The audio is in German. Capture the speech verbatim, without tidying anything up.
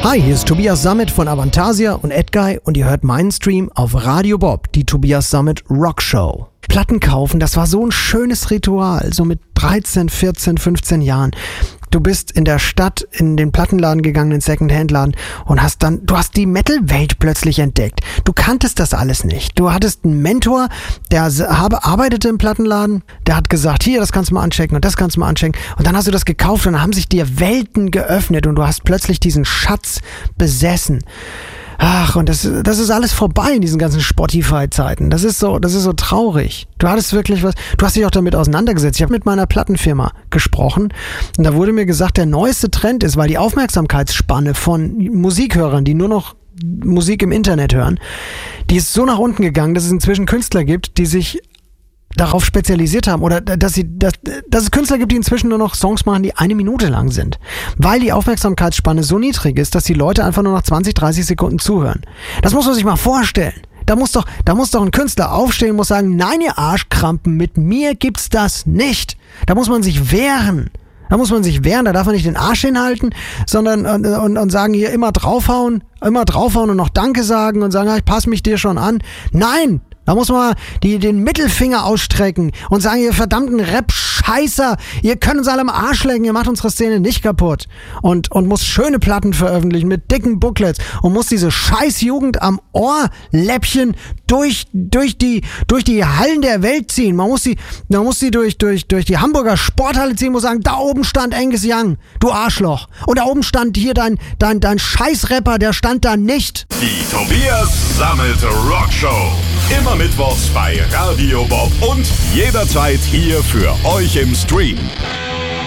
Hi, hier ist Tobias Sammet von Avantasia und Edguy und ihr hört meinen Stream auf Radio Bob, die Tobias Sammet Rock Show. Platten kaufen, das war so ein schönes Ritual, so mit dreizehn, vierzehn, fünfzehn Jahren. Du bist in der Stadt in den Plattenladen gegangen, in den Secondhand-Laden und hast dann, du hast die Metal-Welt plötzlich entdeckt. Du kanntest das alles nicht. Du hattest einen Mentor, der habe, arbeitete im Plattenladen, der hat gesagt, hier, das kannst du mal anchecken und das kannst du mal anchecken. Und dann hast du das gekauft und dann haben sich dir Welten geöffnet und du hast plötzlich diesen Schatz besessen. Ach, und das, das ist alles vorbei in diesen ganzen Spotify-Zeiten. Das ist so, das ist so traurig. Du hattest wirklich was, du hast dich auch damit auseinandergesetzt. Ich habe mit meiner Plattenfirma gesprochen und da wurde mir gesagt, der neueste Trend ist, weil die Aufmerksamkeitsspanne von Musikhörern, die nur noch Musik im Internet hören, die ist so nach unten gegangen, dass es inzwischen Künstler gibt, die sich darauf spezialisiert haben oder dass sie dass, dass es Künstler gibt, die inzwischen nur noch Songs machen, die eine Minute lang sind. Weil die Aufmerksamkeitsspanne so niedrig ist, dass die Leute einfach nur nach zwanzig, dreißig Sekunden zuhören. Das muss man sich mal vorstellen. Da muss doch, da muss doch ein Künstler aufstehen und muss sagen, nein, ihr Arschkrampen, mit mir gibt's das nicht. Da muss man sich wehren. Da muss man sich wehren, da darf man nicht den Arsch hinhalten, sondern und, und, und sagen, hier immer draufhauen, immer draufhauen und noch Danke sagen und sagen, ich passe mich dir schon an. Nein! Da muss man die, den Mittelfinger ausstrecken und sagen, ihr verdammten Rap-Scheißer, ihr könnt uns alle am Arsch lecken, ihr macht unsere Szene nicht kaputt. Und, und muss schöne Platten veröffentlichen mit dicken Booklets und muss diese Scheißjugend am Ohrläppchen durch, durch die, durch die Hallen der Welt ziehen. Man muss sie, man muss sie durch, durch, durch die Hamburger Sporthalle ziehen, muss sagen, da oben stand Angus Young, du Arschloch. Und da oben stand hier dein, dein, dein Scheißrapper, der stand da nicht. Die Tobias Sammet Rock Show. Immer mittwochs bei Radio Bob und jederzeit hier für euch im Stream.